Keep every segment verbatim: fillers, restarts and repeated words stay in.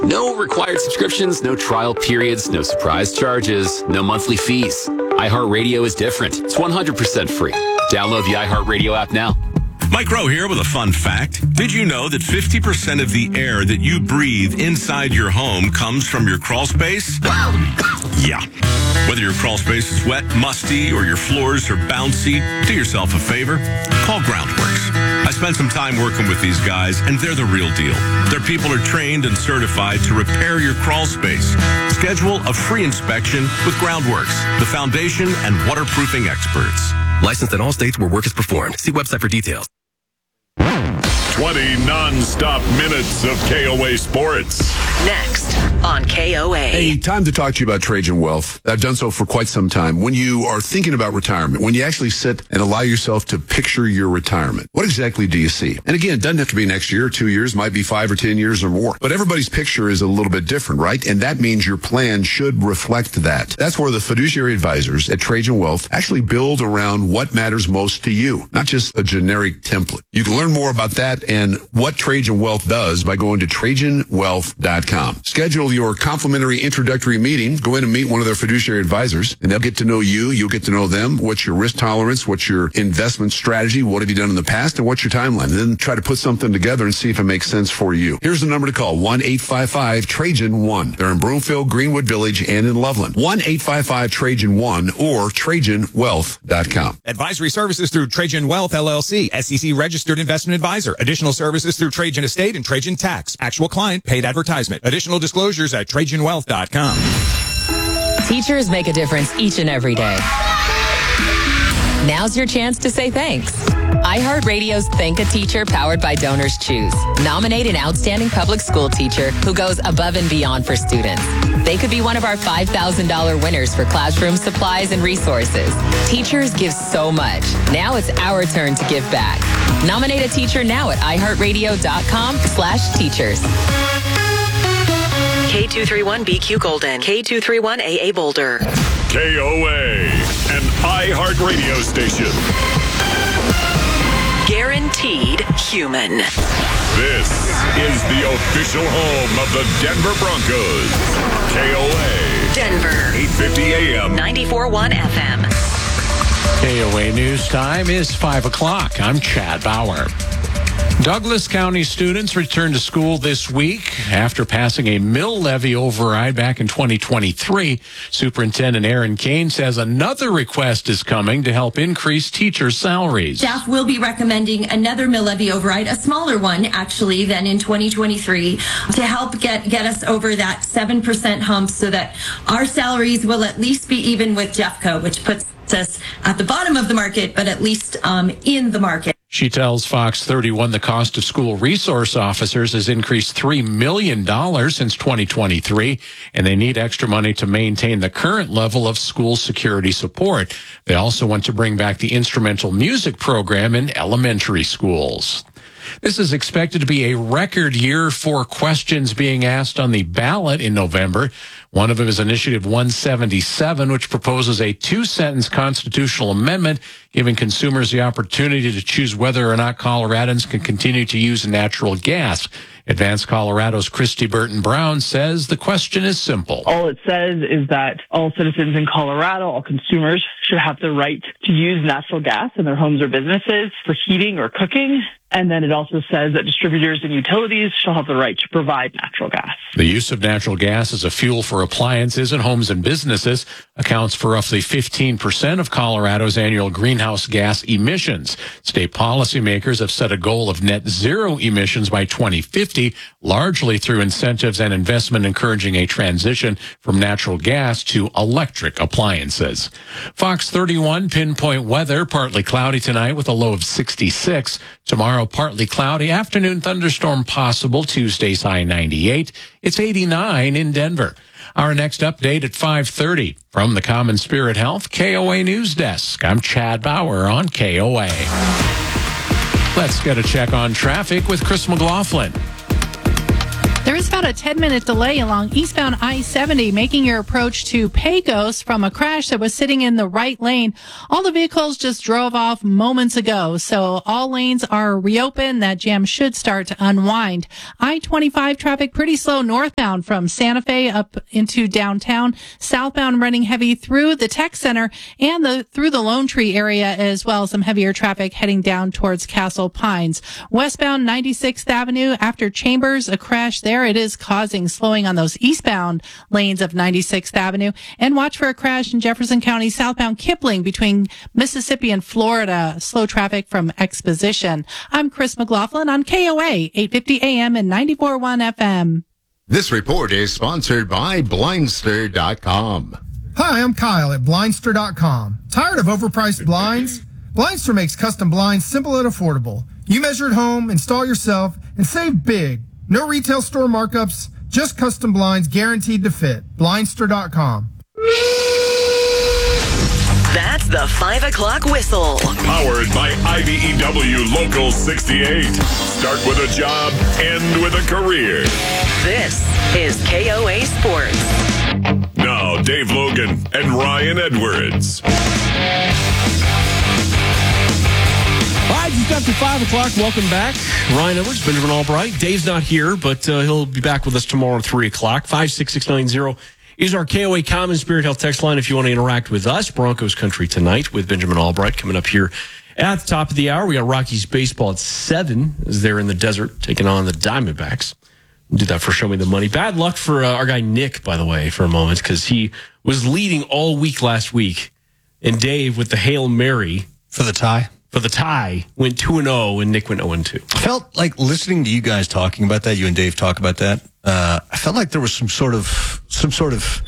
No required subscriptions, no trial periods, no surprise charges, no monthly fees. iHeartRadio is different. It's one hundred percent free. Download the iHeartRadio app now. Mike Rowe here with a fun fact. Did you know that fifty percent of the air that you breathe inside your home comes from your crawl space? Yeah. Whether your crawl space is wet, musty, or your floors are bouncy, do yourself a favor. Call Groundworks. I spent some time working with these guys, and they're the real deal. Their people are trained and certified to repair your crawl space. Schedule a free inspection with Groundworks, the foundation and waterproofing experts. Licensed in all states where work is performed. See website for details. twenty non-stop minutes of K O A Sports. Next on K O A. Hey, time to talk to you about Trajan Wealth. I've done so for quite some time. When you are thinking about retirement, when you actually sit and allow yourself to picture your retirement, what exactly do you see? And again, it doesn't have to be next year or two years, might be five or ten years or more. But everybody's picture is a little bit different, right? And that means your plan should reflect that. That's where the fiduciary advisors at Trajan Wealth actually build around what matters most to you, not just a generic template. You can learn more about that and what Trajan Wealth does by going to Trajan Wealth dot com. Schedule your complimentary introductory meeting. Go in and meet one of their fiduciary advisors, and they'll get to know you. You'll get to know them. What's your risk tolerance? What's your investment strategy? What have you done in the past? And what's your timeline? And then try to put something together and see if it makes sense for you. Here's the number to call, one eight five five Trajan one. They're in Broomfield, Greenwood Village, and in Loveland. one eight five five Trajan one or Trajan Wealth dot com. Advisory services through Trajan Wealth, L L C, S E C registered investment advisor. Additional services through Trajan Estate and Trajan Tax. Actual client paid advertisement. Additional disclosures at Trajan Wealth dot com. Teachers make a difference each and every day. Now's your chance to say thanks. iHeartRadio's Thank a Teacher, powered by Donors Choose. Nominate an outstanding public school teacher who goes above and beyond for students. They could be one of our five thousand dollars winners for classroom supplies and resources. Teachers give so much. Now it's our turn to give back. Nominate a teacher now at iHeartRadio.com slash teachers. K two thirty-one B Q Golden. K two thirty-one A A Boulder. K O A, an iHeartRadio station. Guaranteed human. This is the official home of the Denver Broncos. K O A. Denver. eight fifty A M. ninety-four point one F M. K O A News Time is five o'clock. I'm Chad Bauer. Douglas County students returned to school this week after passing a mill levy override back in twenty twenty-three. Superintendent Aaron Kane says another request is coming to help increase teachers' salaries. Staff will be recommending another mill levy override, a smaller one actually than in twenty twenty-three, to help get, get us over that seven percent hump so that our salaries will at least be even with Jeffco, which puts us at the bottom of the market, but at least um, in the market. She tells Fox thirty-one the cost of school resource officers has increased three million dollars since twenty twenty-three, and they need extra money to maintain the current level of school security support. They also want to bring back the instrumental music program in elementary schools. This is expected to be a record year for questions being asked on the ballot in November. One of them is Initiative one seventy-seven, which proposes a two-sentence constitutional amendment giving consumers the opportunity to choose whether or not Coloradans can continue to use natural gas. Advance Colorado's Christy Burton Brown says the question is simple. All it says is that all citizens in Colorado, all consumers, should have the right to use natural gas in their homes or businesses for heating or cooking. And then it also says that distributors and utilities shall have the right to provide natural gas. The use of natural gas as a fuel for appliances in homes and businesses accounts for roughly fifteen percent of Colorado's annual greenhouse gas emissions. State policymakers have set a goal of net zero emissions by twenty fifty, largely through incentives and investment encouraging a transition from natural gas to electric appliances. Fox thirty-one pinpoint weather, partly cloudy tonight with a low of sixty-six. Tomorrow, partly cloudy, afternoon thunderstorm possible, Tuesday's high ninety-eight. It's eighty-nine in Denver. Our next update at five thirty. From the Common Spirit Health K O A News Desk, I'm Chad Bauer on K O A. Let's get a check on traffic with Chris McLaughlin. There There's about a ten-minute delay along eastbound I seventy, making your approach to Pecos from a crash that was sitting in the right lane. All the vehicles just drove off moments ago, so all lanes are reopened. That jam should start to unwind. I twenty-five traffic pretty slow northbound from Santa Fe up into downtown. Southbound running heavy through the Tech Center and the through the Lone Tree area, as well as some heavier traffic heading down towards Castle Pines. Westbound ninety-sixth Avenue after Chambers, a crash there. It is causing slowing on those eastbound lanes of ninety-sixth Avenue. And watch for a crash in Jefferson County southbound Kipling between Mississippi and Florida. Slow traffic from Exposition. I'm Chris McLaughlin on K O A, eight fifty A M and ninety-four point one F M. This report is sponsored by Blindster dot com. Hi, I'm Kyle at Blindster dot com. Tired of overpriced blinds? Blindster makes custom blinds simple and affordable. You measure at home, install yourself, and save big. No retail store markups, just custom blinds guaranteed to fit. Blindster dot com. That's the five o'clock whistle. Powered by I B E W Local sixty-eight. Start with a job, end with a career. This is K O A Sports. Now, Dave Logan and Ryan Edwards. All right, just after five o'clock, welcome back. Ryan Edwards, Benjamin Albright. Dave's not here, but uh, he'll be back with us tomorrow at three o'clock. five six six nine zero is our K O A Common Spirit Health text line if you want to interact with us. Broncos Country tonight with Benjamin Albright coming up here at the top of the hour. We got Rockies baseball at seven as they're in the desert taking on the Diamondbacks. We'll do that for Show Me the Money. Bad luck for uh, our guy Nick, by the way, for a moment, because he was leading all week last week. And Dave, with the Hail Mary. For the tie? For the tie, went two and oh, and Nick went oh and two. I felt like listening to you guys talking about that, you and Dave talk about that, uh, I felt like there was some sort of some sort of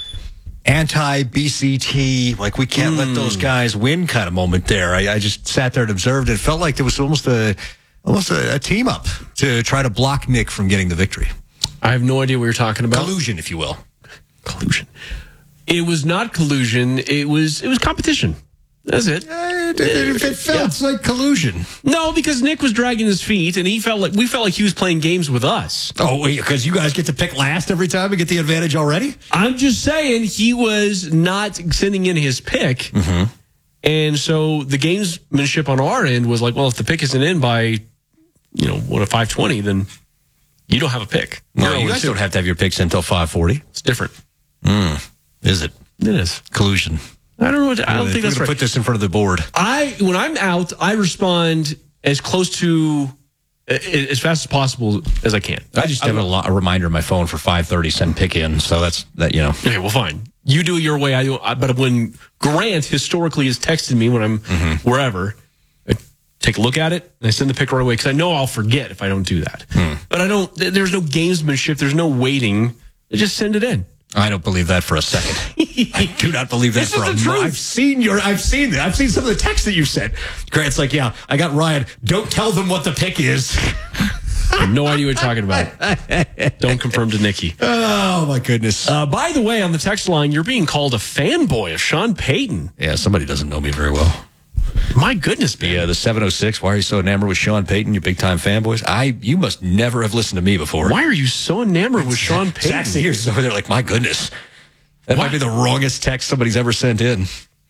anti-B C T, like we can't mm. let those guys win kind of moment there. I, I just sat there and observed it. It felt like there was almost a almost a, a team up to try to block Nick from getting the victory. I have no idea what you're talking about. Collusion, if you will. Collusion. It was not collusion. It was it was competition. That's it. Uh, it, it, it felt yeah. like collusion. No, because Nick was dragging his feet, and he felt like we felt like he was playing games with us. Oh, because you guys get to pick last every time and get the advantage already? I'm just saying he was not sending in his pick, mm-hmm. and so the gamesmanship on our end was like, well, if the pick isn't in by, you know, what a five twenty, then you don't have a pick. No, no you guys don't have to have your picks until five forty. It's different. Mm. Is it? It is collusion. I don't know. What, I don't think that's right. Put this in front of the board. I when I'm out, I respond as close to as fast as possible as I can. I just I, have I, a, lot, a reminder on my phone for five thirty. Send pick in. So that's that. You know. Okay. Well, fine. You do it your way. I do. But when Grant historically has texted me when I'm mm-hmm. wherever, I take a look at it and I send the pick right away because I know I'll forget if I don't do that. Hmm. But I don't. There's no gamesmanship. There's no waiting. I just send it in. I don't believe that for a second. I do not believe that it's for a moment. I've seen your, I've seen that. I've seen some of the texts that you sent. Grant's like, yeah, I got Ryan. Don't tell them what the pick is. I have no idea what you're talking about. Don't confirm to Nikki. Oh, my goodness. Uh, by the way, on the text line, you're being called a fanboy of Sean Payton. Yeah, somebody doesn't know me very well. My goodness, man. Yeah, the seven oh six. Why are you so enamored with Sean Payton, you big-time fanboys? I, you must never have listened to me before. Why are you so enamored with Sean Payton? Zach Sears is over there like, my goodness. That what? might be the wrongest text somebody's ever sent in.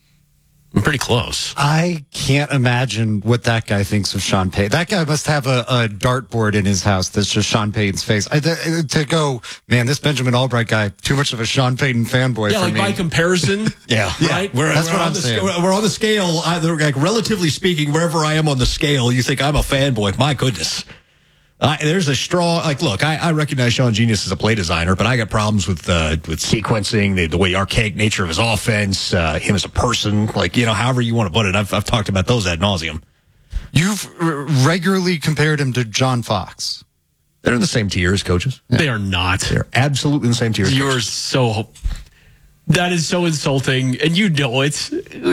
I'm pretty close. I can't imagine what that guy thinks of Sean Payton. That guy must have a, a dartboard in his house that's just Sean Payton's face. I, th- to go, man, this Benjamin Albright guy, too much of a Sean Payton fanboy yeah, for like me. by comparison. yeah, right. We're, that's we're what on I'm the saying. Sc- we're on the scale, either, like relatively speaking, wherever I am on the scale, you think I'm a fanboy. My goodness. Uh, there's a strong, like, look, I, I recognize Sean Genius as a play designer, but I got problems with uh, with sequencing, the, the way archaic nature of his offense, uh, him as a person, like, you know, however you want to put it. I've, I've talked about those ad nauseum. You've r- regularly compared him to John Fox. They're in the same tier as coaches. Yeah. They are not. They're absolutely in the same tier as You're coaches. so... That is so insulting, and you know it.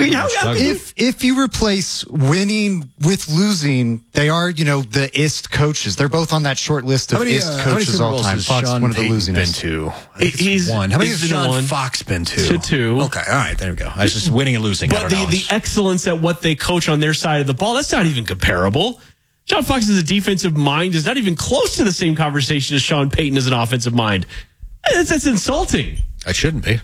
If if you replace winning with losing, they are, you know, the I S T coaches. They're both on that short list of many, I S T uh, coaches all time. Fox Sean one of the Payton losing been is. to? He's one. How many has Sean one. Fox been to? To two. Okay, all right, there we go. I was just winning and losing. But the, the excellence at what they coach on their side of the ball, that's not even comparable. John Fox is a defensive mind is not even close to the same conversation as Sean Payton is an offensive mind. That's, that's insulting. I shouldn't be.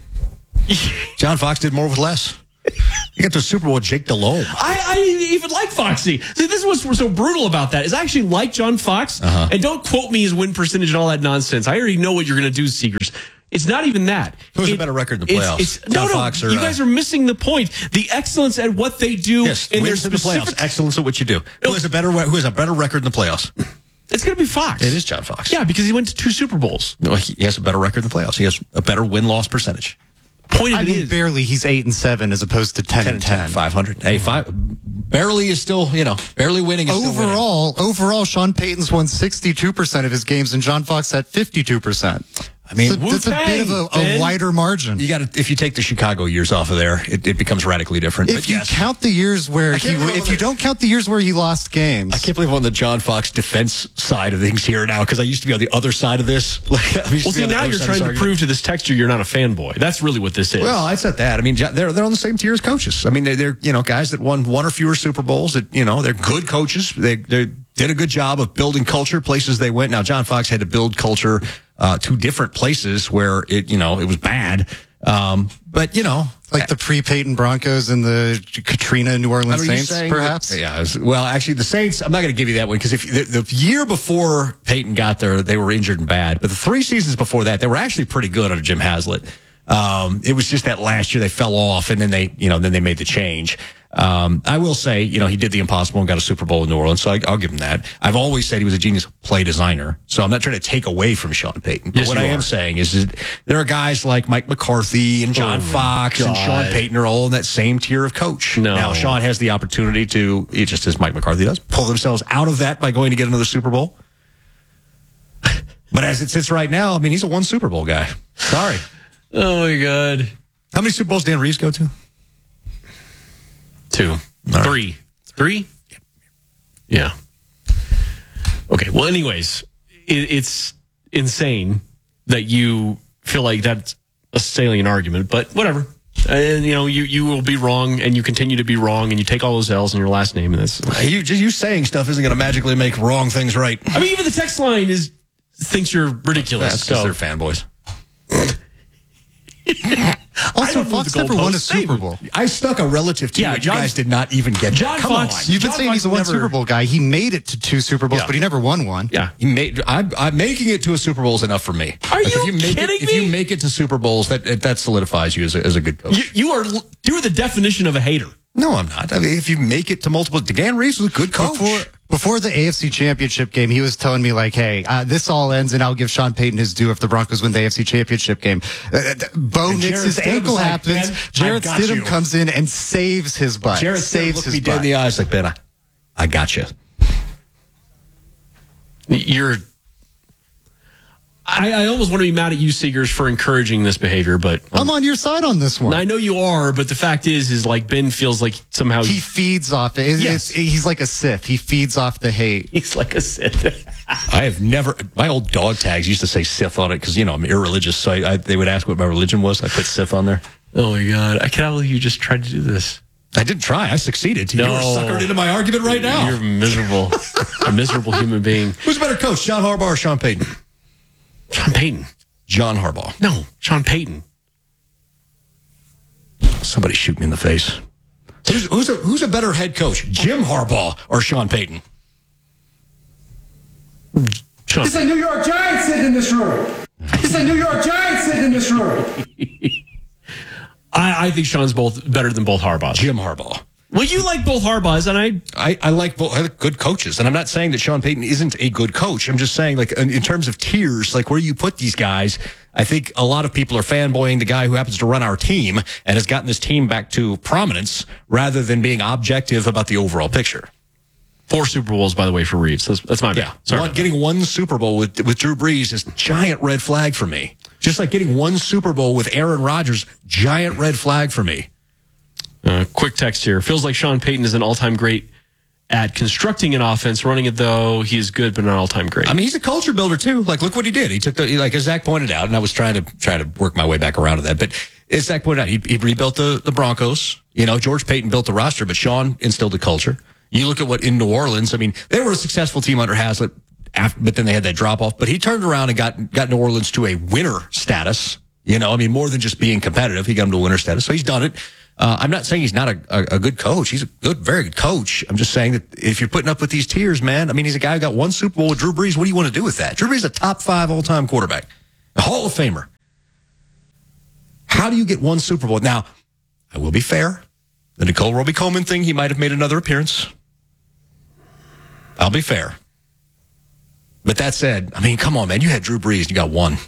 John Fox did more with less. You got the Super Bowl with Jake Delhomme. I, I even like Foxy. See, this is what's so brutal about that is I actually like John Fox. Uh-huh. And don't quote me his win percentage and all that nonsense. I already know what you're going to do, Seekers. It's not even that. Who's it, a better record in the playoffs? It's, it's, John no, no, Fox or, you guys uh, are missing the point. The excellence at what they do Yes, in their wins in the specific... playoffs. Excellence at what you do. Who has a better Who has a better record in the playoffs? It's going to be Fox. It is John Fox. Yeah, because he went to two Super Bowls. No, he has a better record in the playoffs. He has a better win-loss percentage. Point of I it mean, is, barely. He's eight and seven as opposed to ten, ten and ten. five hundred. Hey, five. Barely is still, you know, barely winning is still winning. Overall, overall, Sean Payton's won sixty-two percent of his games, and John Fox had fifty-two percent. I mean, so that's a bit of a, a wider margin. You got to, if you take the Chicago years off of there, it, it becomes radically different. If but you yes. count the years where I he, can't believe if you it. don't count the years where he lost games, I can't believe I'm on the John Fox defense side of things here now because I used to be on the other side of this. Like, I used well, to be see, on the now other you're side of trying this to argument. prove to this texture you're not a fanboy. That's really what this is. Well, I said that. I mean, they're they're on the same tier as coaches. I mean, they're, they're you know guys that won one or fewer Super Bowls. That you know they're good coaches. They they did a good job of building culture places they went. Now, John Fox had to build culture uh, to different places where it you know it was bad. Um, but you know, like the pre-Peyton Broncos and the Katrina New Orleans Are you Saints, saying perhaps. that- yeah. it was- Well, actually, the Saints. I'm not going to give you that one because if the, the year before Peyton got there, they were injured and bad. But the three seasons before that, they were actually pretty good under Jim Haslett. Um, it was just that last year they fell off, and then they, you know, then they made the change. Um, I will say, you know, he did the impossible and got a Super Bowl in New Orleans, so I, I'll give him that. I've always said he was a genius play designer, so I'm not trying to take away from Sean Payton. But Yes, what you I am are. saying is, is there are guys like Mike McCarthy and John Oh, Fox and God. Sean Payton are all in that same tier of coach. No. Now, Sean has the opportunity to, it just as Mike McCarthy does, pull themselves out of that by going to get another Super Bowl. But as it sits right now, I mean, he's a one Super Bowl guy. Sorry. Oh, my God. How many Super Bowls Dan Reeves go to? Two. right. Three. Three? Yeah. Okay. Well, anyways, it, it's insane that you feel like that's a salient argument, but whatever. And, you know, you, you will be wrong, and you continue to be wrong, and you take all those L's in your last name, and that's... You, just you saying stuff isn't going to magically make wrong things right. I mean, even the text line is thinks you're ridiculous. That's because so. they're fanboys. Also, Fox never won a Super Bowl. I stuck a relative to Yeah, you. John- You guys did not even get John that. Come Fox- on. You've been John saying Fox he's a one never- Super Bowl guy. He made it to two Super Bowls, Yeah. but he never won one. Yeah. He made. I'm, I'm making it to a Super Bowl is enough for me. Are Like, you if you make kidding it, If me? you make it to Super Bowls, that that solidifies you as a, as a good coach. You, you are you're the definition of a hater. no, I'm not. I mean, if you make it to multiple, Dan Reeves was a good coach. Before, before the A F C Championship game, he was telling me, like, hey, uh, this all ends, and I'll give Sean Payton his due if the Broncos win the A F C Championship game. Uh, uh, Bo And nicks Jarrett his Stidham ankle was like, happens. "Ben, Jarrett I got Stidham you." comes in and saves his butt. Jared saves looked his me dead butt. in the eyes like, Ben, I, I got you. You're. I, I almost want to be mad at you, Seegers, for encouraging this behavior, but I'm on your side on this one. I know you are. But the fact is, is like Ben feels like somehow He feeds off it. It's- Yes. it's- he's like a Sith. He feeds off the hate. he's like a Sith. I have never. My old dog tags used to say Sith on it because you know I'm irreligious. So I, I, they would ask what my religion was. I put Sith on there. Oh my God! I cannot believe you just tried to do this. I didn't try. I succeeded. You No. were suckered into my argument right now. You're miserable, a miserable human being. Who's a better coach, John Harbaugh or Sean Payton? Sean Payton. John Harbaugh. No, Sean Payton. Somebody shoot me in the face. Who's, who's, a, who's a better head coach, Jim Harbaugh or Sean Payton? Sean. It's a New York Giants sitting in this room. It's a New York Giants sitting in this room. I, I think Sean's both better than both Harbaughs. Jim Harbaugh. Well, you like both Harbaughs, and I. I, I like both I like good coaches, and I'm not saying that Sean Payton isn't a good coach. I'm just saying, like in, in terms of tiers, like where you put these guys. I think a lot of people are fanboying the guy who happens to run our team and has gotten this team back to prominence, rather than being objective about the overall picture. Four Super Bowls, by the way, for Reeves. That's, that's my bad. Yeah, Sorry. one, getting one Super Bowl with with Drew Brees is a giant red flag for me. Just like getting one Super Bowl with Aaron Rodgers, giant red flag for me. Uh, quick text here. Feels like Sean Payton is an all-time great at constructing an offense. Running it, though, he's good, but not all-time great. I mean, he's a culture builder too. Like, look what he did. He took the, like as Zach pointed out, and I was trying to try to work my way back around to that. But as Zach pointed out, he, he rebuilt the, the Broncos. You know, George Payton built the roster, but Sean instilled the culture. You look at what in New Orleans, I mean, they were a successful team under Haslett, after, but then they had that drop off. But he turned around and got got New Orleans to a winner status. You know, I mean, more than just being competitive, he got him to a winner status. So he's done it. Uh, I'm not saying he's not a, a, a good coach. He's a good, very good coach. I'm just saying that if you're putting up with these tiers, man, I mean, he's a guy who got one Super Bowl with Drew Brees. What do you want to do with that? Drew Brees is a top five all-time quarterback, a Hall of Famer. How do you get one Super Bowl? Now, I will be fair. The Nicole Roby-Coleman thing, he might have made another appearance. I'll be fair. But that said, I mean, come on, man. You had Drew Brees and you got one.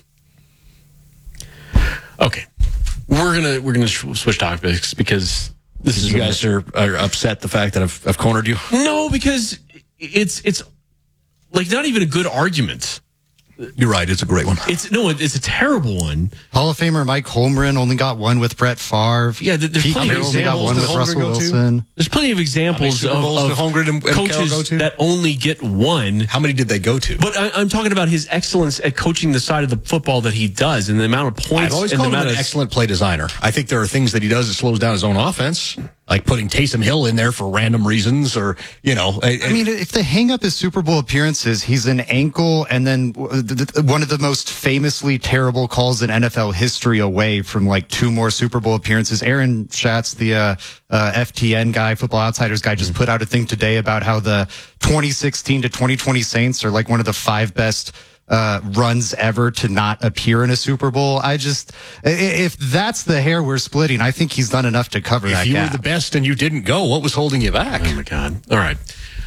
Okay. We're gonna we're gonna switch topics because this is you guys are, are upset the fact that I've, I've cornered you. No, because it's it's like not even a good argument. You're right. It's a great one. It's no, it's a terrible one. Hall of Famer Mike Holmgren only got one with Brett Favre. Yeah, there's Pete plenty of Carroll only got one with Russell Wilson. There's plenty of examples of, of Holmgren and, and coaches go to? that only get one. How many did they go to? But I, I'm talking about his excellence at coaching the side of the football that he does, and the amount of points. I've always and called the him amount an of excellent play designer. I think there are things that he does that slows down his own offense, like putting Taysom Hill in there for random reasons, or you know. I, I mean, if the hang up his Super Bowl appearances, he's an ankle, and then one of the most famously terrible calls in N F L history away from like two more Super Bowl appearances. Aaron Schatz, the uh, uh, F T N guy, Football Outsiders guy, just put out a thing today about how the twenty sixteen to twenty twenty Saints are like one of the five best uh, runs ever to not appear in a Super Bowl. I just, if that's the hair we're splitting, I think he's done enough to cover if that you gap. were the best and you didn't go, what was holding you back? Oh my God! All right,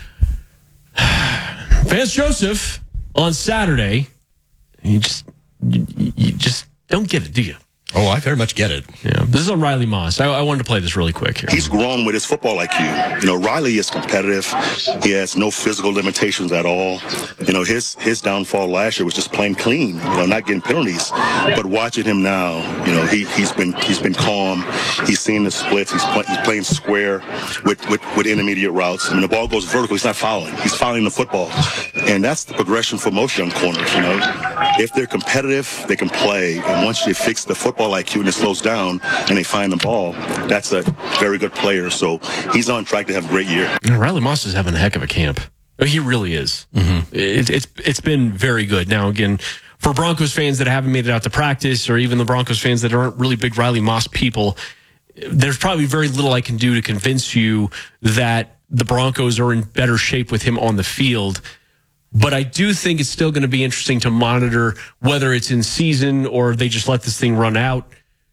Vance Joseph on Saturday. You just, you, you just don't get it, do you? Oh, I very much get it. Yeah, this is on Riley Moss. I, I wanted to play this really quick here. He's grown with his football I Q. You know, Riley is competitive. He has no physical limitations at all. You know, his his downfall last year was just playing clean. You know, not getting penalties. But watching him now, you know, he he's been he's been calm. He's seen the splits. He's, play, he's playing square with, with with intermediate routes. I mean, the ball goes vertical. He's not fouling. He's fouling the football, and that's the progression for most young corners. You know, if they're competitive, they can play. And once you fix the football I Q and it slows down and they find the ball, that's a very good player. So he's on track to have a great year. Yeah, Riley Moss is having a heck of a camp. He really is. Mm-hmm. It, it's it's been very good. Now, again, for Broncos fans that haven't made it out to practice, or even the Broncos fans that aren't really big Riley Moss people, there's probably very little I can do to convince you that the Broncos are in better shape with him on the field. But I do think it's still going to be interesting to monitor whether it's in season or they just let this thing run out,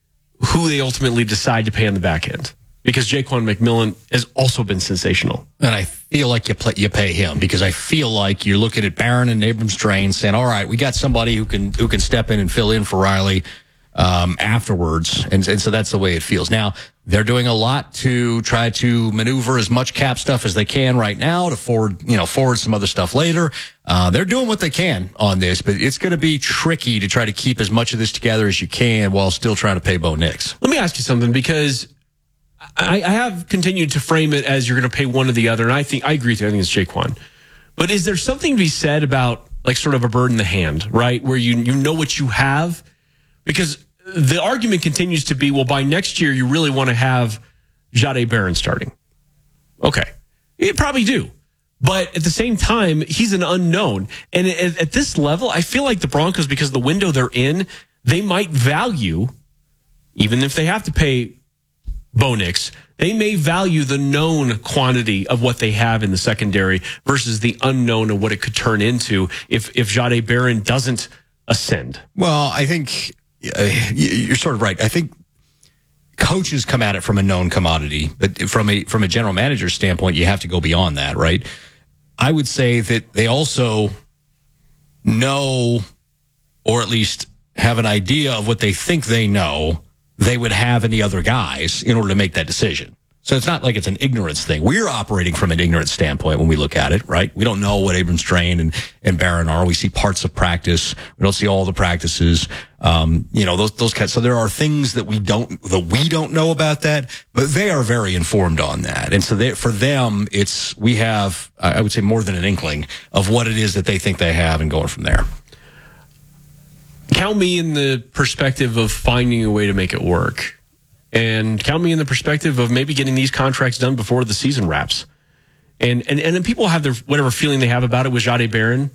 who they ultimately decide to pay on the back end. Because Jaquan McMillan has also been sensational. And I feel like you play, you pay him, because I feel like you're looking at Barron and Abrams-Drain saying, all right, we got somebody who can who can step in and fill in for Riley um, afterwards. And, and so that's the way it feels. Now, they're doing a lot to try to maneuver as much cap stuff as they can right now to forward, you know, forward some other stuff later. Uh, they're doing what they can on this, but it's going to be tricky to try to keep as much of this together as you can while still trying to pay Bo Nix. Let me ask you something, because I, I have continued to frame it as you're going to pay one or the other, and I think I agree with you. I think it's Jaquan. But is there something to be said about like sort of a bird in the hand, right, where you you know what you have? Because the argument continues to be, well, by next year, you really want to have Jahdae Barron starting. Okay. You probably do. But at the same time, he's an unknown. And at, at this level, I feel like the Broncos, because of the window they're in, they might value, even if they have to pay Bo Nix, they may value the known quantity of what they have in the secondary versus the unknown of what it could turn into if, if Jahdae Barron doesn't ascend. Well, I think uh, you're sort of right. I think coaches come at it from a known commodity, but from a from a general manager standpoint, you have to go beyond that, right? I would say that they also know, or at least have an idea of what they think they know they would have in the other guys in order to make that decision. So it's not like it's an ignorance thing. We're operating from an ignorance standpoint when we look at it, right? We don't know what Abrams-Drain and, and Barron are. We see parts of practice. We don't see all the practices. Um, you know, those, those kinds. So there are things that we don't, that we don't know about that, but they are very informed on that. And so they, for them, it's, we have, I would say, more than an inkling of what it is that they think they have and going from there. Count me in the perspective of finding a way to make it work. And count me in the perspective of maybe getting these contracts done before the season wraps. And and and then people have their whatever feeling they have about it with Jahdae Barron.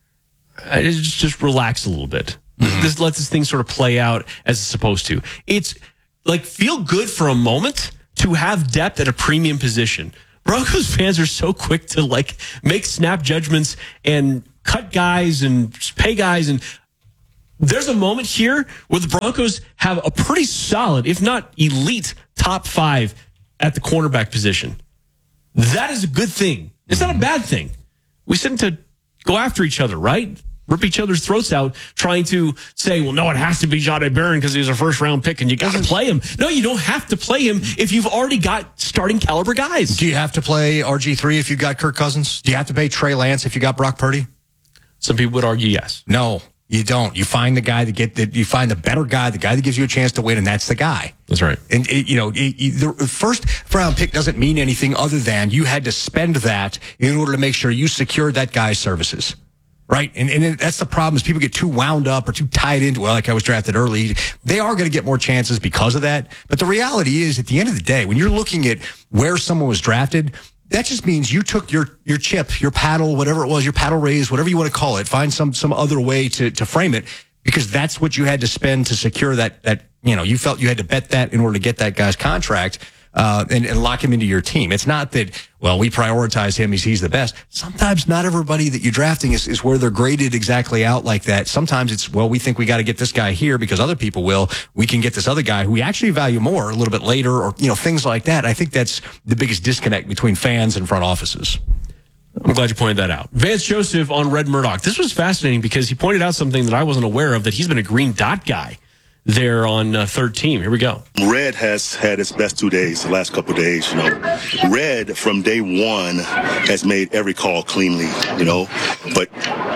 Uh, Just, just relax a little bit. Mm-hmm. Just let this thing sort of play out as it's supposed to. It's like feel good for a moment to have depth at a premium position. Broncos fans are so quick to like make snap judgments and cut guys and pay guys. And there's a moment here where the Broncos have a pretty solid, if not elite, top five at the cornerback position. That is a good thing. It's not a bad thing. We seem to go after each other, right? Rip each other's throats out, trying to say, well, no, it has to be Jahdae Barron because he's a first round pick and you got to play him. No, you don't have to play him if you've already got starting caliber guys. Do you have to play R G three if you've got Kirk Cousins? Do you have to pay Trey Lance if you got Brock Purdy? Some people would argue yes. No, you don't. You find the guy that get that. You find the better guy, the guy that gives you a chance to win, and that's the guy. That's right. And it, you know, it, it, the first round pick doesn't mean anything other than you had to spend that in order to make sure you secured that guy's services. Right. And, and that's the problem is people get too wound up or too tied into, well, like I was drafted early. They are going to get more chances because of that. But the reality is at the end of the day, when you're looking at where someone was drafted, that just means you took your, your chip, your paddle, whatever it was, your paddle raise, whatever you want to call it, find some, some other way to, to frame it because that's what you had to spend to secure that, that, you know, you felt you had to bet that in order to get that guy's contract. Uh, and, and lock him into your team. It's not that, well, we prioritize him. He's, he's the best. Sometimes not everybody that you're drafting is, is where they're graded exactly out like that. Sometimes it's, well, we think we got to get this guy here because other people will. We can get this other guy who we actually value more a little bit later or, you know, things like that. I think that's the biggest disconnect between fans and front offices. I'm glad you pointed that out. Vance Joseph on Red Murdoch. This was fascinating because he pointed out something that I wasn't aware of, that he's been a green dot guy there on uh, third team. Here we go. Red has had its best two days, the last couple of days, you know. Red from day one has made every call cleanly, you know. But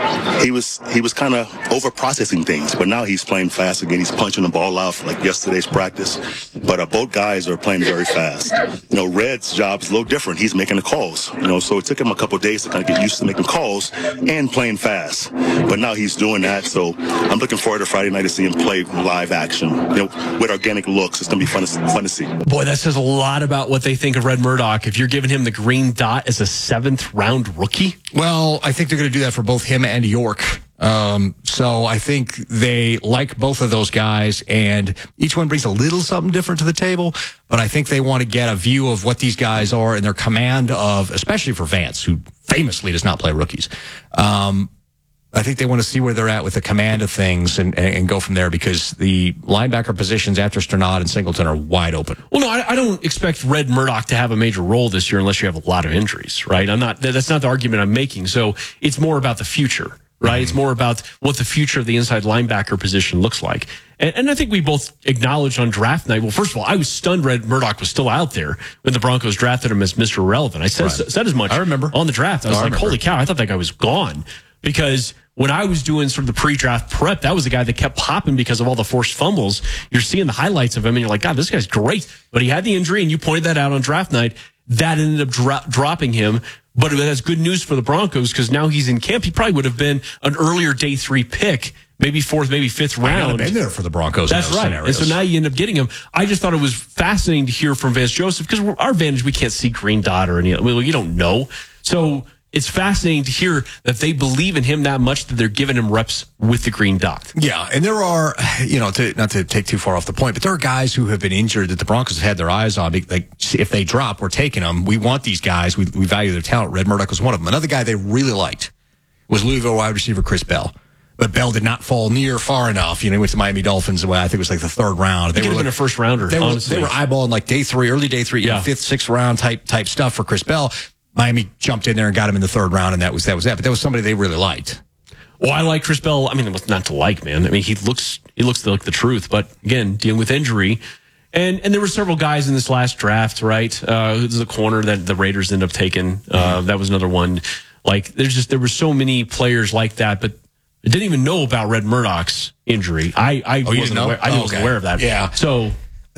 he was he was kind of over processing things. But now he's playing fast again. He's punching the ball out like yesterday's practice. But uh, both guys are playing very fast. You know, Red's job is a little different. He's making the calls, you know. So it took him a couple of days to kind of get used to making calls and playing fast. But now he's doing that. So I'm looking forward to Friday night to see him play live action, you know, with organic looks. It's going to be fun to, fun to see. Boy, that says a lot about what they think of Red Murdoch. If you're giving him the green dot as a seventh round rookie. Well, I think they're going to do that for both him and York. Um, so I think they like both of those guys, and each one brings a little something different to the table. But I think they want to get a view of what these guys are and their command of, especially for Vance, who famously does not play rookies. Um, I think they want to see where they're at with the command of things and, and go from there because the linebacker positions after Sternad and Singleton are wide open. Well, no, I, I don't expect Red Murdoch to have a major role this year unless you have a lot of injuries, right? I'm not. That's not the argument I'm making. So it's more about the future, right? Mm-hmm. It's more about what the future of the inside linebacker position looks like. And, and I think we both acknowledged on draft night. Well, first of all, I was stunned Red Murdoch was still out there when the Broncos drafted him as Mister Irrelevant. I said, right. said as much. I remember on the draft. I was no, like, I holy cow! I thought that guy was gone. Because when I was doing sort of the pre-draft prep, that was the guy that kept popping because of all the forced fumbles. You're seeing the highlights of him, and you're like, God, this guy's great. But he had the injury, and you pointed that out on draft night. That ended up dro- dropping him. But that's good news for the Broncos because now he's in camp. He probably would have been an earlier day three pick, maybe fourth, maybe fifth round. I've been there for the Broncos. That's right. Scenarios. And so now you end up getting him. I just thought it was fascinating to hear from Vance Joseph because our advantage, we can't see green dot or any. Well, you don't know. So it's fascinating to hear that they believe in him that much that they're giving him reps with the green dot. Yeah, and there are, you know, to, not to take too far off the point, but there are guys who have been injured that the Broncos have had their eyes on. Like, if they drop, we're taking them. We want these guys. We, we value their talent. Red Murdoch was one of them. Another guy they really liked was Louisville wide receiver Chris Bell. But Bell did not fall near far enough. You know, he went to Miami Dolphins. Well, I think it was like the third round. They were like, like been a first rounder. They were, honestly. they were eyeballing like day three, early day three, yeah. you know, fifth, sixth round type type stuff for Chris Bell. Miami jumped in there and got him in the third round, and that was that was that. But that was somebody they really liked. Well, I like Chris Bell. I mean, what's not to like, man? I mean, he looks he looks like the truth. But again, dealing with injury, and and there were several guys in this last draft, right? Uh, who's the corner that the Raiders ended up taking? Uh, that was another one. Like, there's just there were so many players like that, but I didn't even know about Red Murdoch's injury. I I oh, wasn't aware. I oh, wasn't okay. aware of that. Yeah. So.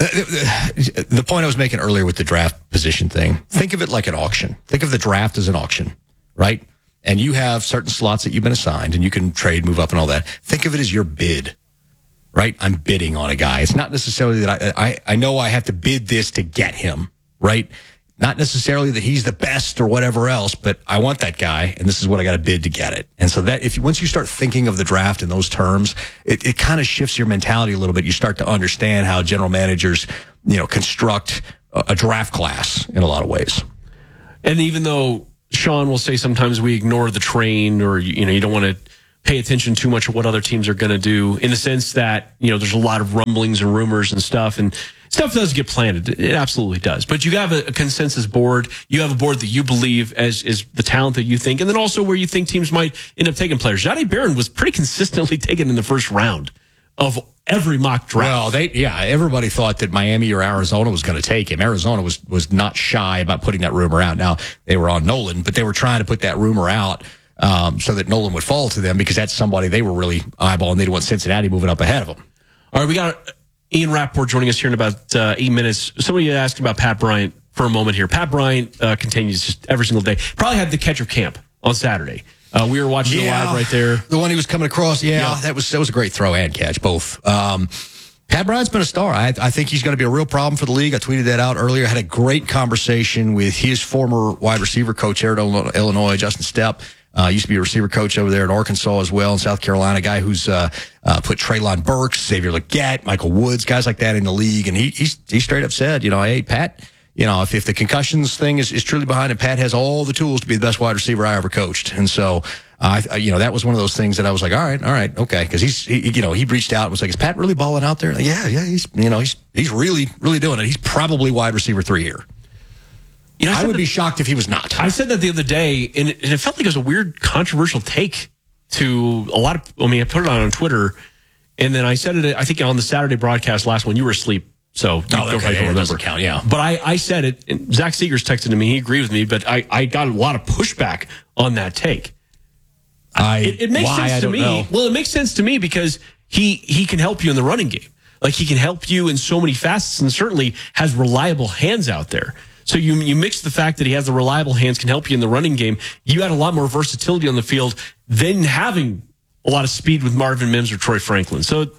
The, the point I was making earlier with the draft position thing, think of it like an auction. Think of the draft as an auction, right? And you have certain slots that you've been assigned, and you can trade, move up, and all that. Think of it as your bid, right? I'm bidding on a guy. It's not necessarily that I, I, I know I have to bid this to get him, right? Not necessarily that he's the best or whatever else, but I want that guy, and this is what I got to bid to get it. And so that if you, once you start thinking of the draft in those terms, it, it kind of shifts your mentality a little bit. You start to understand how general managers, you know, construct a, a draft class in a lot of ways. And even though Sean will say sometimes we ignore the train, or you know, you don't want to pay attention too much of what other teams are going to do, in the sense that, you know, there's a lot of rumblings and rumors and stuff, and stuff does get planted. It absolutely does. But you have a, a consensus board. You have a board that you believe as is the talent that you think, and then also where you think teams might end up taking players. Jahdae Barron was pretty consistently taken in the first round of every mock draft. Well, they yeah, everybody thought that Miami or Arizona was going to take him. Arizona was was not shy about putting that rumor out. Now, they were on Nolan, but they were trying to put that rumor out um, so that Nolan would fall to them, because that's somebody they were really eyeballing. They didn't want Cincinnati moving up ahead of them. All right, we got Ian Rappaport joining us here in about uh, eight minutes. Somebody asked about Pat Bryant for a moment here. Pat Bryant uh, continues just every single day. Probably had the catch of camp on Saturday. Uh, we were watching yeah, it live right there. The one he was coming across, yeah, yeah, that was that was a great throw and catch, both. Um, Pat Bryant's been a star. I, I think he's going to be a real problem for the league. I tweeted that out earlier. I had a great conversation with his former wide receiver coach here at Illinois, Justin Stepp. Uh, used to be a receiver coach over there in Arkansas as well, in South Carolina. A guy who's uh, uh, put Treylon Burks, Xavier Legette, Michael Woods, guys like that in the league. And he he's, he straight up said, you know, hey, Pat, you know, if, if the concussions thing is, is truly behind it, Pat has all the tools to be the best wide receiver I ever coached. And so, uh, I, you know, that was one of those things that I was like, all right, all right, okay. Because he's, he, you know, he reached out and was like, is Pat really balling out there? Like, yeah, yeah, he's, you know, he's he's really, really doing it. He's probably wide receiver three here. You know, I, I would that, be shocked if he was not. I said that the other day, and it, and it felt like it was a weird, controversial take to a lot of. I mean, I put it on on Twitter, and then I said it. I think on the Saturday broadcast last one, you were asleep, so you oh, okay, don't, don't doesn't count. Yeah, but I, I said it. And Zach Seegers texted to me. He agreed with me, but I, I got a lot of pushback on that take. I it, it makes why, sense I to don't me. know. Well, it makes sense to me because he he can help you in the running game. Like, he can help you in so many facets, and certainly has reliable hands out there. So you you mix the fact that he has the reliable hands, can help you in the running game. You had a lot more versatility on the field than having a lot of speed with Marvin Mims or Troy Franklin. So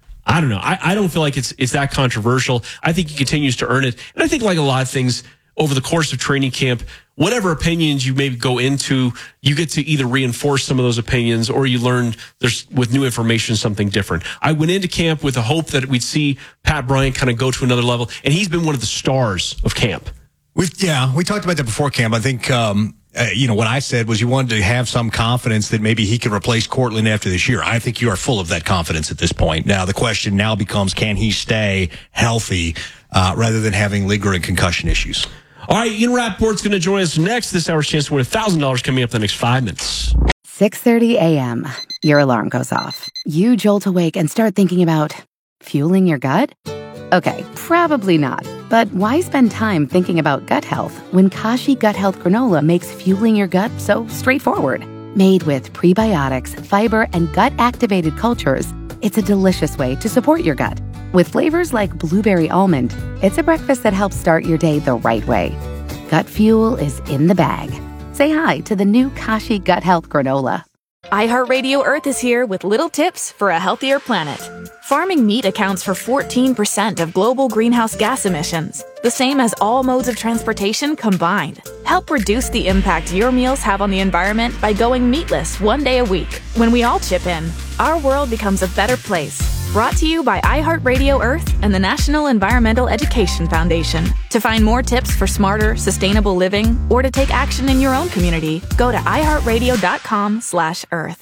I don't know. I, I don't feel like it's it's that controversial. I think he continues to earn it. And I think, like a lot of things over the course of training camp, whatever opinions you maybe go into, you get to either reinforce some of those opinions, or you learn there's with new information something different. I went into camp with the hope that we'd see Pat Bryant kind of go to another level, and he's been one of the stars of camp. We, yeah, we talked about that before camp. I think, um, uh, you know, what I said was you wanted to have some confidence that maybe he could replace Cortland after this year. I think you are full of that confidence at this point. Now, the question now becomes, can he stay healthy uh, rather than having lingering concussion issues? All right, Ian Rappaport's going to join us next. This hour's chance to win one thousand dollars coming up in the next five minutes. six thirty a.m. Your alarm goes off. You jolt awake and start thinking about fueling your gut? Okay, probably not. But why spend time thinking about gut health when Kashi Gut Health Granola makes fueling your gut so straightforward? Made with prebiotics, fiber, and gut-activated cultures, it's a delicious way to support your gut. With flavors like blueberry almond, it's a breakfast that helps start your day the right way. Gut fuel is in the bag. Say hi to the new Kashi Gut Health Granola. iHeartRadio Earth is here with little tips for a healthier planet. Farming meat accounts for fourteen percent of global greenhouse gas emissions, the same as all modes of transportation combined. Help reduce the impact your meals have on the environment by going meatless one day a week. When we all chip in, our world becomes a better place. Brought to you by iHeartRadio Earth and the National Environmental Education Foundation. To find more tips for smarter, sustainable living, or to take action in your own community, go to iHeartRadio.com slash Earth.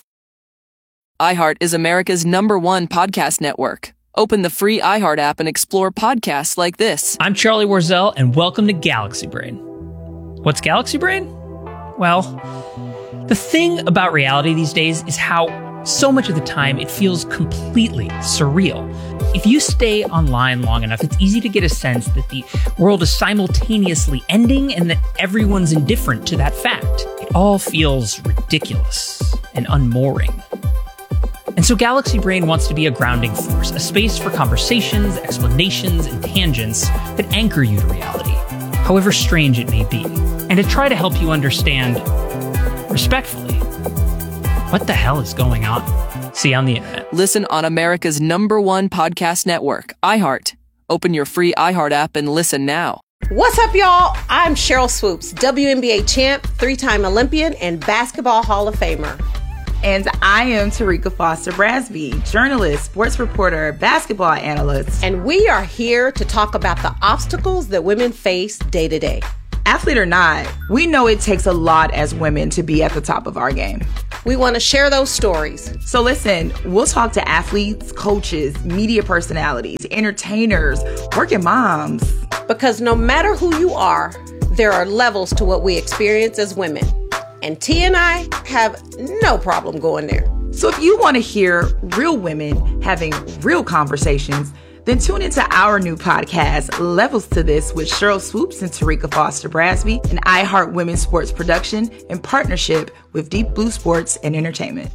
iHeart is America's number one podcast network. Open the free iHeart app and explore podcasts like this. I'm Charlie Warzel, and welcome to Galaxy Brain. What's Galaxy Brain? Well, the thing about reality these days is how so much of the time it feels completely surreal. If you stay online long enough, it's easy to get a sense that the world is simultaneously ending and that everyone's indifferent to that fact. It all feels ridiculous and unmooring. And so Galaxy Brain wants to be a grounding force, a space for conversations, explanations, and tangents that anchor you to reality, however strange it may be, and to try to help you understand, respectfully, what the hell is going on? See you on the internet. Listen on America's number one podcast network, iHeart. Open your free iHeart app and listen now. What's up, y'all? I'm Cheryl Swoops, W N B A champ, three-time Olympian, and Basketball Hall of Famer. And I am Tarika Foster Brasby, journalist, sports reporter, basketball analyst. And we are here to talk about the obstacles that women face day to day. Athlete or not, we know it takes a lot as women to be at the top of our game. We want to share those stories. So listen, we'll talk to athletes, coaches, media personalities, entertainers, working moms. Because no matter who you are, there are levels to what we experience as women. And T and I have no problem going there. So if you want to hear real women having real conversations, then tune into our new podcast, Levels to This, with Cheryl Swoops and Tarika Foster Brasby, an iHeart Women's Sports production in partnership with Deep Blue Sports and Entertainment.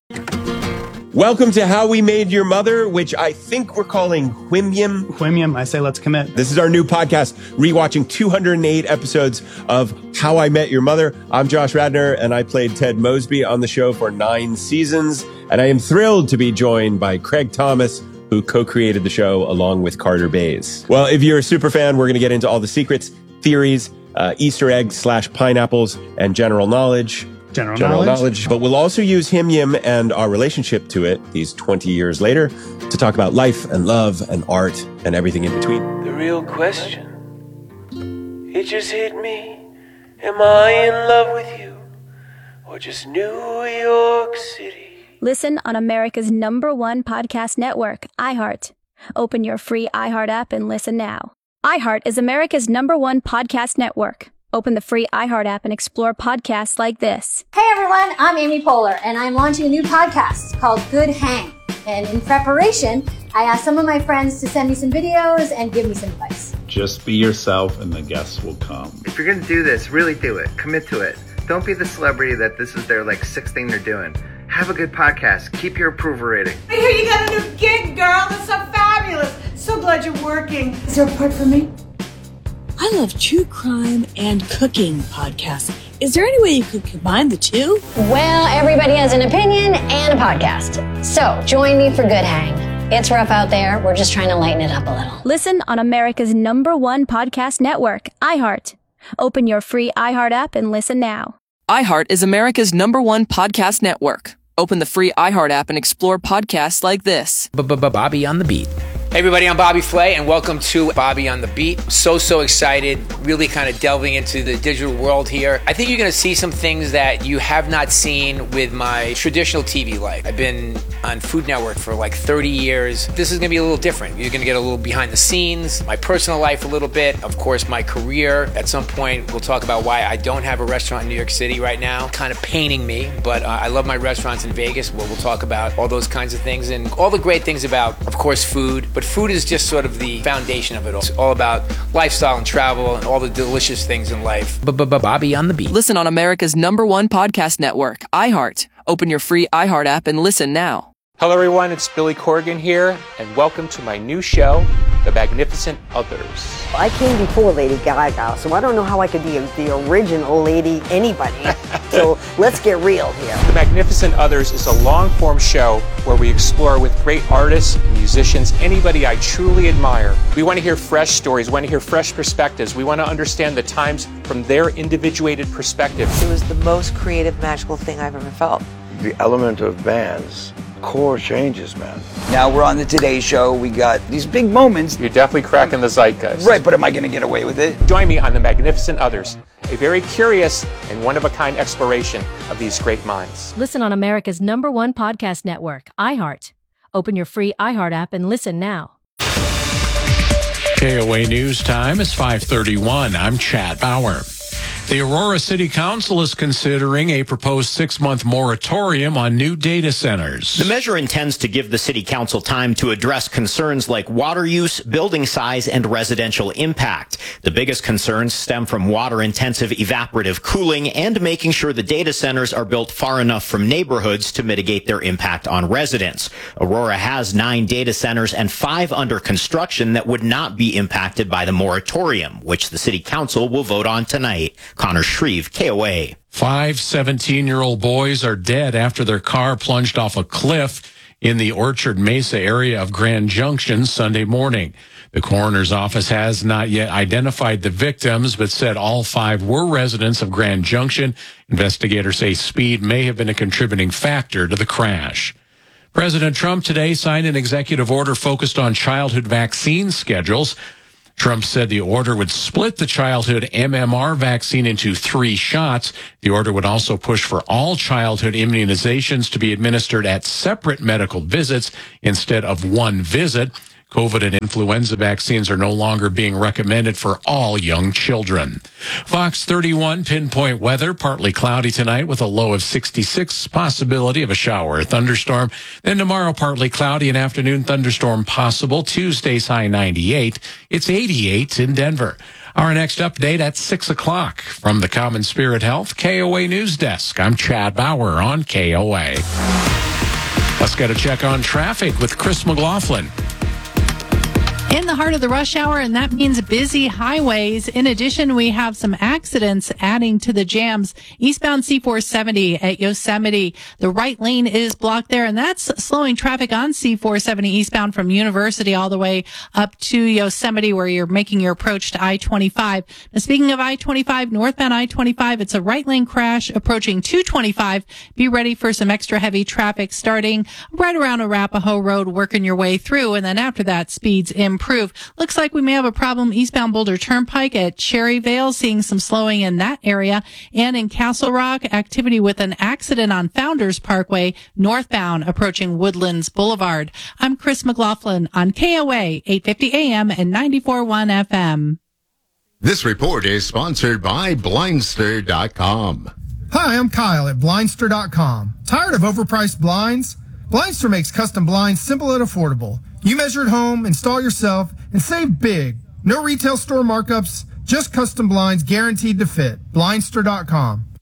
Welcome to How We Made Your Mother, which I think we're calling Whimyum. Whimyum, I say let's commit. This is our new podcast, rewatching two hundred eight episodes of How I Met Your Mother. I'm Josh Radner, and I played Ted Mosby on the show for nine seasons. And I am thrilled to be joined by Craig Thomas, who co-created the show along with Carter Bays. Well, if you're a super fan, we're going to get into all the secrets, theories, uh, Easter eggs slash pineapples, and general knowledge. General, general knowledge. knowledge. But we'll also use Hymyum and our relationship to it these twenty years later to talk about life and love and art and everything in between. The real question, it just hit me. Am I in love with you or just New York City? Listen on America's number one podcast network, iHeart. Open your free iHeart app and listen now. iHeart is America's number one podcast network. Open the free iHeart app and explore podcasts like this. Hey everyone, I'm Amy Poehler, and I'm launching a new podcast called Good Hang. And in preparation, I asked some of my friends to send me some videos and give me some advice. Just be yourself and the guests will come. If you're going to do this, really do it. Commit to it. Don't be the celebrity that this is their like sixth thing they're doing. Have a good podcast. Keep your approval rating. I hear you got a new gig, girl. That's so fabulous. So glad you're working. Is there a part for me? I love true crime and cooking podcasts. Is there any way you could combine the two? Well, everybody has an opinion and a podcast. So join me for Good Hang. It's rough out there. We're just trying to lighten it up a little. Listen on America's number one podcast network, iHeart. Open your free iHeart app and listen now. iHeart is America's number one podcast network. Open the free iHeart app and explore podcasts like this. Bobby on the Beat. Hey everybody, I'm Bobby Flay, and welcome to Bobby on the Beat. So, so excited, really kind of delving into the digital world here. I think you're going to see some things that you have not seen with my traditional T V life. I've been on Food Network for like thirty years. This is going to be a little different. You're going to get a little behind the scenes, my personal life a little bit, of course, my career. At some point, we'll talk about why I don't have a restaurant in New York City right now, kind of paining me, but uh, I love my restaurants in Vegas, where we'll talk about all those kinds of things and all the great things about, of course, food. But food is just sort of the foundation of it all. It's all about lifestyle and travel and all the delicious things in life. Bobby on the Beat. Listen on America's number one podcast network, iHeart. Open your free iHeart app and listen now. Hello everyone, it's Billy Corgan here, and welcome to my new show, The Magnificent Others. I came before Lady Gaga, so I don't know how I could be a, the original Lady anybody. So let's get real here. The Magnificent Others is a long-form show where we explore with great artists, musicians, anybody I truly admire. We want to hear fresh stories, we want to hear fresh perspectives. We want to understand the times from their individuated perspective. It was the most creative, magical thing I've ever felt. The element of bands. Core changes, man. Now we're on the Today Show. We got these big moments. You're definitely cracking the zeitgeist. Right, but am I going to get away with it? Join me on The Magnificent Others, a very curious and one-of-a-kind exploration of these great minds. Listen on America's number one podcast network, iHeart. Open your free iHeart app and listen now. K O A News Time is five thirty-one. I'm Chad Bauer. The Aurora City Council is considering a proposed six-month moratorium on new data centers. The measure intends to give the City Council time to address concerns like water use, building size, and residential impact. The biggest concerns stem from water-intensive evaporative cooling and making sure the data centers are built far enough from neighborhoods to mitigate their impact on residents. Aurora has nine data centers and five under construction that would not be impacted by the moratorium, which the City Council will vote on tonight. Connor Shreve, K O A. Five seventeen-year-old boys are dead after their car plunged off a cliff in the Orchard Mesa area of Grand Junction Sunday morning. The coroner's office has not yet identified the victims, but said all five were residents of Grand Junction. Investigators say speed may have been a contributing factor to the crash. President Trump today signed an executive order focused on childhood vaccine schedules. Trump said the order would split the childhood M M R vaccine into three shots. The order would also push for all childhood immunizations to be administered at separate medical visits instead of one visit. COVID and influenza vaccines are no longer being recommended for all young children. Fox thirty-one pinpoint weather, partly cloudy tonight with a low of sixty-six, possibility of a shower or thunderstorm. Then tomorrow, partly cloudy, an afternoon thunderstorm possible. Tuesday's high ninety-eight. It's eighty-eight in Denver. Our next update at six o'clock from the Common Spirit Health K O A News Desk. I'm Chad Bauer on K O A. Let's get a check on traffic with Chris McLaughlin. In the heart of the rush hour, and that means busy highways. In addition, we have some accidents adding to the jams. Eastbound C four seventy at Yosemite. The right lane is blocked there, and that's slowing traffic on C four seventy eastbound from University all the way up to Yosemite, where you're making your approach to I twenty-five. Now, speaking of I twenty-five, northbound I twenty-five, it's a right lane crash approaching two twenty-five. Be ready for some extra heavy traffic starting right around Arapahoe Road, working your way through, and then after that, speeds improve. Looks like we may have a problem eastbound Boulder Turnpike at Cherryvale, seeing some slowing in that area. And in Castle Rock, activity with an accident on Founders Parkway, northbound approaching Woodlands Boulevard. I'm Chris McLaughlin on K O A, eight fifty A M and ninety-four point one F M. This report is sponsored by Blindster dot com. Hi, I'm Kyle at Blindster dot com. Tired of overpriced blinds? Blindster makes custom blinds simple and affordable. You measure at home, install yourself, and save big. No retail store markups, just custom blinds guaranteed to fit. Blindster dot com.